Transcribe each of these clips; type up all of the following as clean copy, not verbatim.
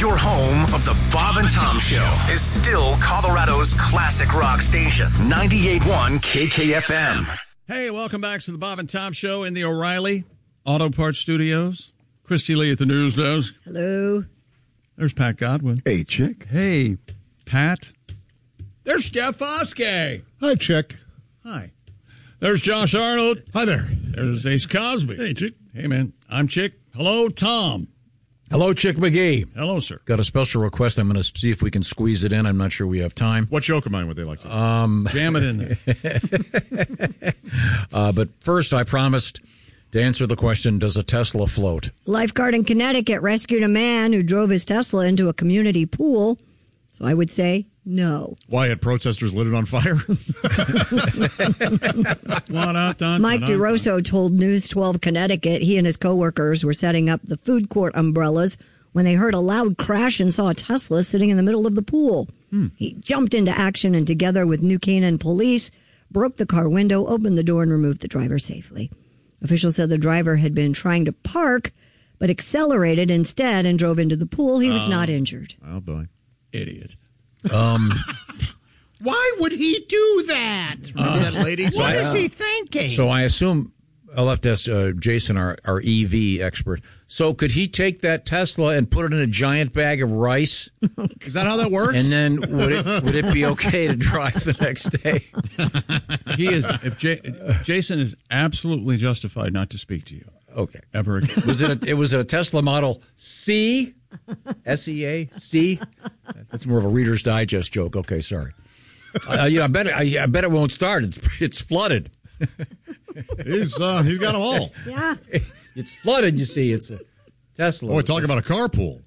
Your home of the Bob and Tom Show is still Colorado's classic rock station, 98.1 KKFM. Hey, welcome back to the Bob and Tom Show in the O'Reilly Auto Parts Studios. Christy Lee at the news desk. Hello. There's Pat Godwin. Hey, Chick. Hey, Pat. There's Jeff Foskey. Hi, Chick. Hi. There's Josh Arnold. Hi there. There's Ace Cosby. Hey, Chick. Hey, man. I'm Chick. Hello, Tom. Hello, Chick McGee. Hello, sir. Got a special request. I'm going to see if we can squeeze it in. I'm not sure we have time. What joke of mine would they like to Jam it in there. But first, I promised to answer the question, does a Tesla float? Lifeguard in Connecticut rescued a man who drove his Tesla into a community pool. So I would say no. Why had protesters lit it on fire? Mike DeRosso told News 12 Connecticut he and his coworkers were setting up the food court umbrellas when they heard a loud crash and saw a Tesla sitting in the middle of the pool. He jumped into action and together with New Canaan police, broke the car window, opened the door, and removed the driver safely. Officials said the driver had been trying to park, but accelerated instead and drove into the pool. He was not injured. Oh, boy. Idiot. Why would he do that? Remember that lady? What is he thinking? So I assume I'll have to ask Jason, our EV expert. So could he take that Tesla and put it in a giant bag of rice? Is that how that works? And then would it be okay to drive the next day? He is. Jason is absolutely justified not to speak to you. Okay. Ever again. Was it a Tesla Model C? SEA? C? That's more of a Reader's Digest joke. Okay, sorry. I bet it won't start. It's flooded. He's got them all. Yeah. It's flooded, you see. It's a Tesla. Boy, talk about a carpool.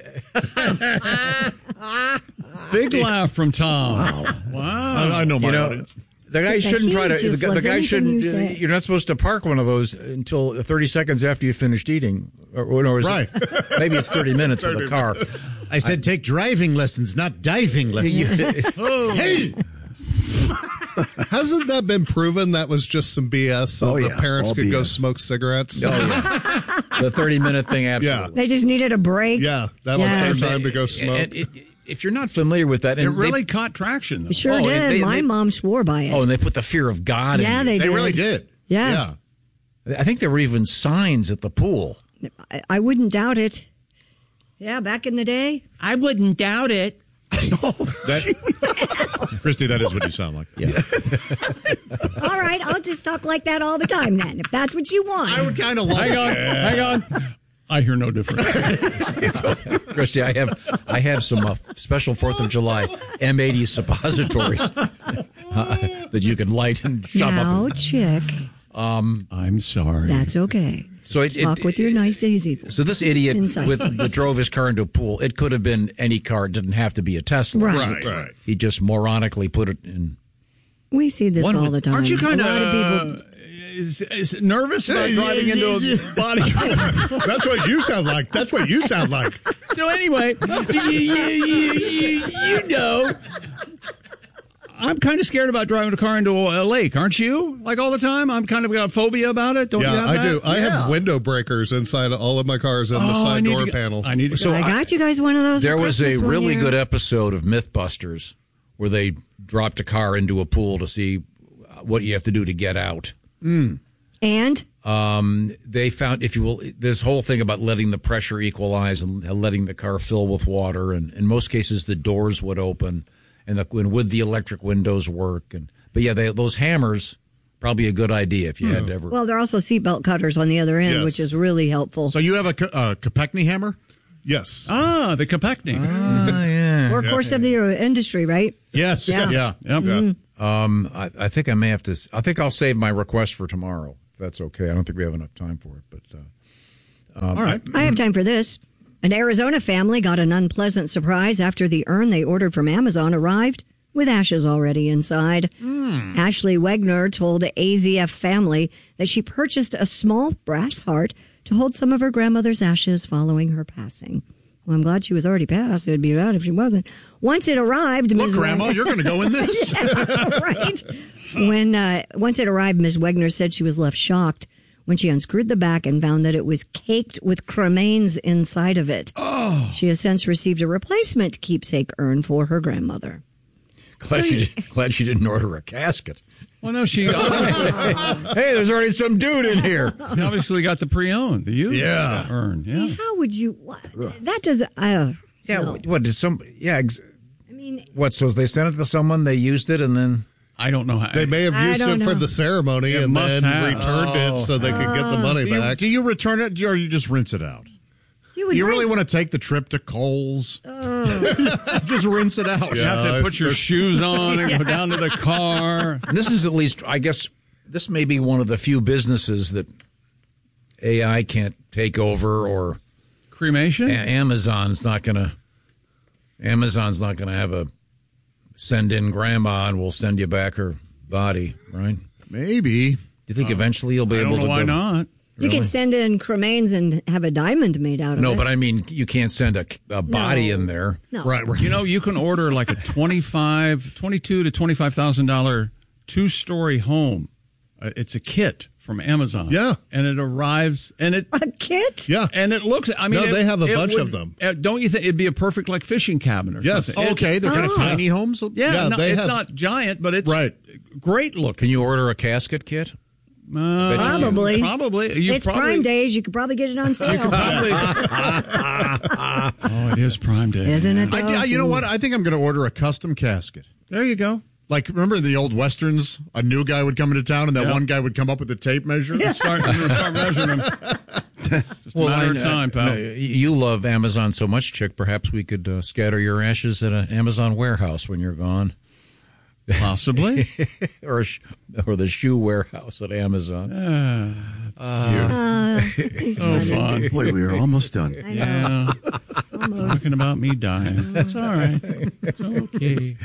Big laugh from Tom. Wow. I know my audience. The guy shouldn't try to. The guy shouldn't. You're not supposed to park one of those until 30 seconds after you finished eating. Or right. Maybe it's 30 minutes with a car. I said take driving lessons, not diving lessons. Hey! Hasn't that been proven that was just some BS so the parents could go smoke cigarettes? Oh, yeah. The 30-minute thing, absolutely. They just needed a break. Yeah, that was their time to go smoke. If you're not familiar with that... It really caught traction, though. It sure did. My mom swore by it. Oh, and they put the fear of God in it. it. They really did. Yeah. I think there were even signs at the pool. I wouldn't doubt it. Yeah, back in the day. I wouldn't doubt it. Christy, that is what you sound like. Yeah. All right, I'll just talk like that all the time then, if that's what you want. I would kind of love Hang on. I hear no difference. Christy, I have some special 4th of July M80 suppositories that you can light and shove up. Now, Chick. I'm sorry. That's okay. So talk with your nice easy. So this idiot that drove his car into a pool, it could have been any car. It didn't have to be a Tesla. Right. He just moronically put it in. We see this all the time. Aren't you kind a lot of people is nervous about driving into a body? That's what you sound like. So anyway, you know, I'm kind of scared about driving a car into a lake, aren't you? Like all the time? I'm kind of got a phobia about it. Don't you have I that? do. I have window breakers inside of all of my cars and the side door panel. I need to. So I got you guys one of those. There was a really good episode of Mythbusters where they dropped a car into a pool to see what you have to do to get out. And they found, if you will, this whole thing about letting the pressure equalize and letting the car fill with water, and in most cases the doors would open, and would the electric windows work? But yeah, those hammers, probably a good idea if you had to ever. Well, there are also seatbelt cutters on the other end, which is really helpful. So you have a Kopechne hammer? Yes. The Kopechne. Yeah. Workhorse of the industry, right? Yes. Yeah. Yep. I think I may have to. I think I'll save my request for tomorrow. If that's okay. I don't think we have enough time for it, but all right. I have time for this. An Arizona family got an unpleasant surprise after the urn they ordered from Amazon arrived with ashes already inside. Ashley Wegner told AZF Family that she purchased a small brass heart to hold some of her grandmother's ashes following her passing. Well, I'm glad she was already passed. It would be bad if she wasn't. Once it arrived, Look, Grandma, you're going to go in this. Yeah, right. Once it arrived, Ms. Wegner said she was left shocked when she unscrewed the back and found that it was caked with cremains inside of it. Oh. Oh. She has since received a replacement keepsake urn for her grandmother. Glad she didn't order a casket. Well, no, she Hey, there's already some dude in here. She obviously got the pre-owned, the used urn. Yeah. How would you? That doesn't. Yeah. No. What did some? Yeah. I mean, What? So they sent it to someone, they used it, and then I don't know how. They may have used it for the ceremony It and must then have. returned it so they could get the money back. Do you return it or you just rinse it out? You really want to take the trip to Kohl's? Just rinse it out. You have to put your shoes on and go down to the car. And this is at least, I guess, this may be one of the few businesses that AI can't take over, or cremation. Amazon's not going to have a send in grandma and we'll send you back her body, right? Maybe. Do you think eventually you'll be able to? Why not? You can send in cremains and have a diamond made out of it. No, but I mean, you can't send a body in there. No. Right. You know, you can order like a $22,000 to $25,000 two-story home. It's a kit from Amazon. Yeah. And it arrives, and it A kit? Yeah. and it looks. I mean, No, they have a bunch would- of them. Don't you think it'd be a perfect like fishing cabin or Yes. something? Okay, they're kind of tiny homes. Yeah, no, they it's have- not giant, but it's Right. great looking. Can you order a casket kit? Probably. Probably. It's Prime Days. You could probably get it on sale. Oh, it is Prime Day. Isn't it? You know what? I think I'm going to order a custom casket. There you go. Like, remember in the old Westerns, a new guy would come into town and that one guy would come up with a tape measure? Start measuring them. Just a matter of time, pal. You love Amazon so much, Chick. Perhaps we could scatter your ashes at an Amazon warehouse when you're gone. Possibly. or the shoe warehouse at Amazon. So fun. Boy, we are almost done. Yeah. Talking about me dying. It's all right. It's okay.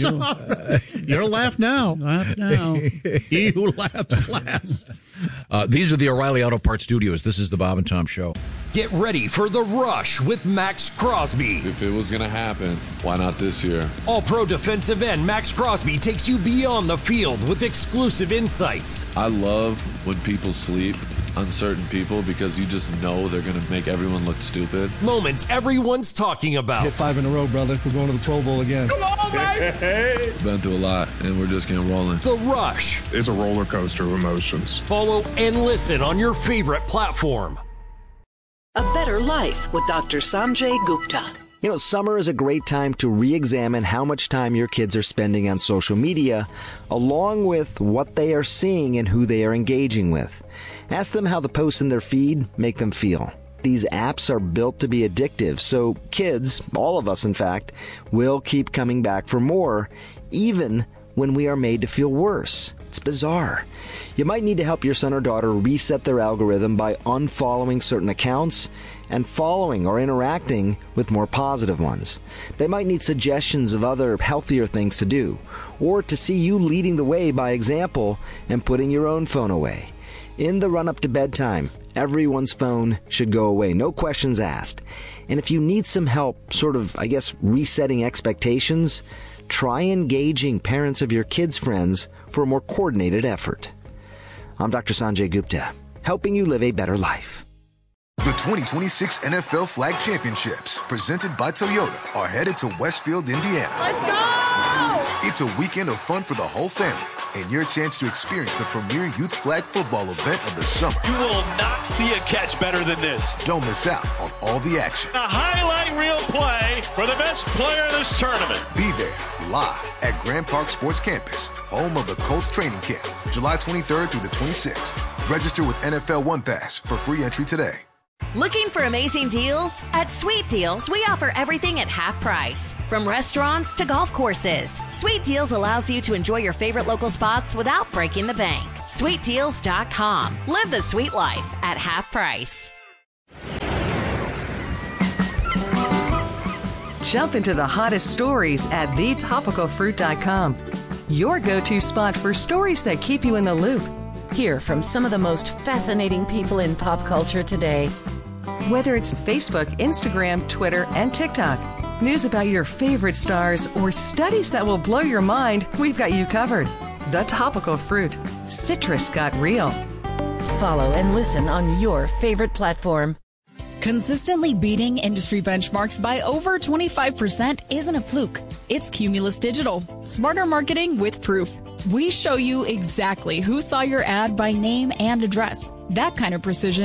You'll laugh now. Laugh now. He who laughs last. These are the O'Reilly Auto Parts Studios. This is the Bob and Tom Show. Get ready for The Rush with Max Crosby. If it was going to happen, why not this year? All-Pro defensive end Max Crosby takes you beyond the field with exclusive insights. I love when people sleep on certain people because you just know they're going to make everyone look stupid. Moments everyone's talking about. Hit 5 in a row, brother. We're going to the Pro Bowl again. Come on, baby! Been through a lot, and we're just getting rolling. The Rush. It's a roller coaster of emotions. Follow and listen on your favorite platform. A Better Life with Dr. Sanjay Gupta. You know, summer is a great time to re-examine how much time your kids are spending on social media, along with what they are seeing and who they are engaging with. Ask them how the posts in their feed make them feel. These apps are built to be addictive, so kids, all of us in fact, will keep coming back for more, even when we are made to feel worse. It's bizarre. You might need to help your son or daughter reset their algorithm by unfollowing certain accounts and following or interacting with more positive ones. They might need suggestions of other healthier things to do, or to see you leading the way by example and putting your own phone away. In the run-up to bedtime, everyone's phone should go away, no questions asked. And if you need some help, resetting expectations, try engaging parents of your kids' friends for a more coordinated effort. I'm Dr. Sanjay Gupta, helping you live a better life. The 2026 NFL Flag Championships, presented by Toyota, are headed to Westfield, Indiana. Let's go! It's a weekend of fun for the whole family, and your chance to experience the premier youth flag football event of the summer. You will not see a catch better than this. Don't miss out on all the action. A highlight reel play for the best player of this tournament. Be there, live at Grand Park Sports Campus, home of the Colts training camp, July 23rd through the 26th. Register with NFL One Pass for free entry today. Looking for amazing deals? At Sweet Deals, we offer everything at half price. From restaurants to golf courses, Sweet Deals allows you to enjoy your favorite local spots without breaking the bank. SweetDeals.com. Live the sweet life at half price. Jump into the hottest stories at thetopicalfruit.com. Your go-to spot for stories that keep you in the loop. Hear from some of the most fascinating people in pop culture today. Whether it's Facebook, Instagram, Twitter, and TikTok, news about your favorite stars, or studies that will blow your mind, we've got you covered. The Topical Fruit. Citrus got real. Follow and listen on your favorite platform. Consistently beating industry benchmarks by over 25% isn't a fluke. It's Cumulus Digital. Smarter marketing with proof. We show you exactly who saw your ad by name and address. That kind of precision